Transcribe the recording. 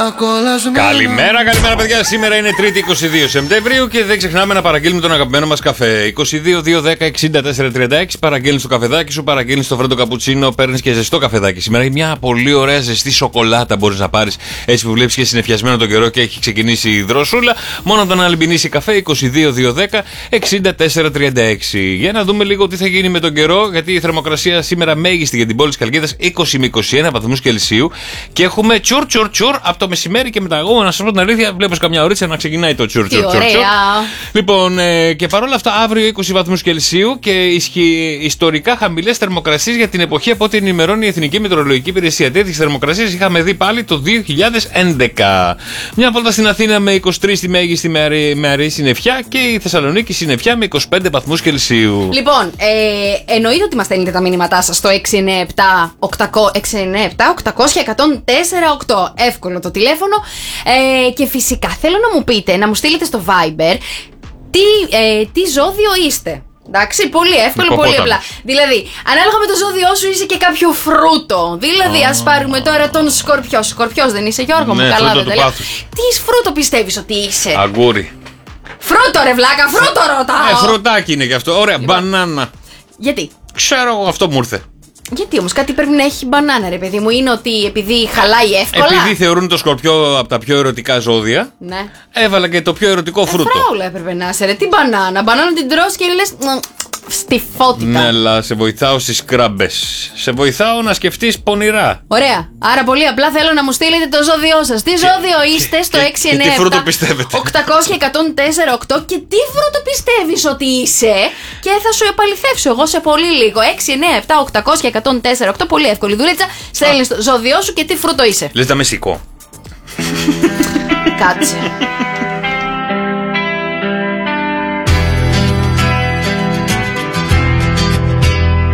Καλημέρα, καλημέρα παιδιά. Σήμερα είναι 3η 22 Σεπτεμβρίου και δεν ξεχνάμε να παραγγείλουμε τον αγαπημένο μας καφέ. 22-210-64-36. Παραγγέλνεις το καφεδάκι σου, παραγγέλνεις το φρέντο καπουτσίνο, παίρνεις και ζεστό καφεδάκι. Σήμερα μια πολύ ωραία ζεστή σοκολάτα μπορείς να πάρεις, έτσι που βλέπεις και συννεφιασμένο τον καιρό και έχει ξεκινήσει η δροσούλα. Μόνο τον αλμπινίσει καφέ. 22-210-64-36. Για να δούμε λίγο τι θα γίνει με τον καιρό, γιατί η θερμοκρασία σήμερα μέγιστη για την πόλη της Χαλκίδας 20 με 21 βαθμούς Κελσίου και έχουμε τσουρ από το μεσημέρι και μετά. Εγώ να σας πω την αλήθεια, βλέπω καμιά ωρίτσα να ξεκινάει το τσουρ. Λοιπόν, και παρόλα αυτά, αύριο 20 βαθμούς Κελσίου και ιστορικά χαμηλές θερμοκρασίες για την εποχή από ό,τι ενημερώνει η Εθνική Μετεωρολογική Υπηρεσία. Τέτοιες θερμοκρασίες είχαμε δει πάλι το 2011. Μια βόλτα στην Αθήνα με 23 τη μέγιστη με αραιή συννεφιά και η Θεσσαλονίκη συννεφιά με 25 βαθμούς Κελσίου. Λοιπόν, εννοείται ότι μας στέλνετε τα μήνυματά σας στο 697-800-1048. Εύκολο το τηλέφωνο. Και φυσικά θέλω να μου πείτε, να μου στείλετε στο Viber τι ζώδιο είστε. Εντάξει, πολύ εύκολο, πολύ απλά. Δηλαδή, ανάλογα με το ζώδιό σου είσαι και κάποιο φρούτο. Δηλαδή, ας πάρουμε τώρα τον Σκορπιό. Σκορπιός δεν είσαι, Γιώργο μου? Καλά, δεν λέω. Τι φρούτο πιστεύεις ότι είσαι? Αγκούρι. Φρούτο, ρε βλάκα, φρούτο ρωτάω. Φρουτάκι είναι και αυτό. Ωραία, λοιπόν, μπανάνα. Γιατί? Ξέρω εγώ, αυτό μου ήρθε. Γιατί όμως κάτι πρέπει να έχει μπανάνα, ρε παιδί μου? Είναι ότι επειδή χαλάει εύκολα? Επειδή θεωρούν το Σκορπιό από τα πιο ερωτικά ζώδια, ναι, έβαλα και το πιο ερωτικό φρούτο. Φράουλα έπρεπε να είσαι, ρε. Τι μπανάνα? Μπανάνα την τρως και λες στιφότητα. Ναι, αλλά σε βοηθάω στις κράμπες. Σε βοηθάω να σκεφτείς πονηρά. Ωραία. Άρα πολύ απλά θέλω να μου στείλετε το ζώδιό σας. Τι ζώδιο είστε στο 697 τι φρούτο πιστεύετε? 800-1048 και τι φρούτο πιστεύεις ότι είσαι? Και θα σου επαληθεύσω εγώ σε πολύ λίγο. 697-800-1048. Πολύ εύκολη δουλίτσα. Στέλνεις το ζώδιό σου και τι φρούτο είσαι. Λες να με σηκώ. Κάτσε.